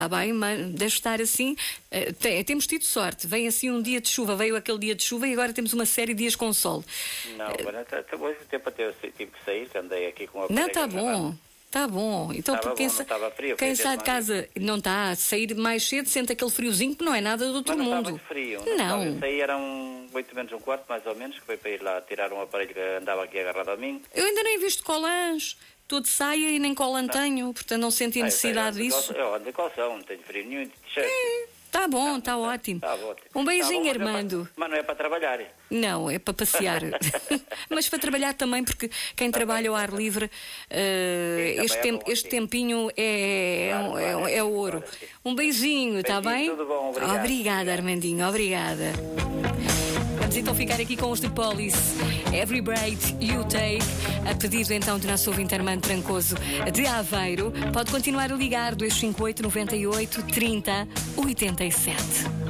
bem, mas deve estar assim. Temos tido sorte. Vem assim um dia de chuva, veio aquele dia de chuva e agora temos uma série de dias com sol. Não, agora hoje o tempo até eu tive que sair, que andei aqui com a Não, está bom. Está bom. Então, Estava porque bom, não estava frio, quem foi sai até de casa não está a sair mais cedo, sente aquele friozinho que não é nada do outro Mas não mundo. está muito frio. Não. Eu saí, eram 8 menos um quarto, mais ou menos, que foi para ir lá tirar um aparelho que andava aqui agarrado a mim. Eu ainda nem visto colãs. Estou de saia e nem colan tenho, portanto não senti necessidade disso. Eu ando de calção, não tenho frio nenhum, de t-shirt. Está bom, está ótimo. Tá ótimo. Um beijinho, Tá bom, Armando. mas não é para trabalhar. Não, é para passear. Mas para trabalhar também, porque quem trabalha ao ar livre, este tempinho é ouro. Um beijinho, está bem? Tudo bom, obrigado. Obrigada, Armandinho, obrigada. Vamos então ficar aqui com os The Police, Every Breath You Take, a pedido então do nosso ouvinte Armando Trancoso de Aveiro. Pode continuar a ligar 258 98 30 87.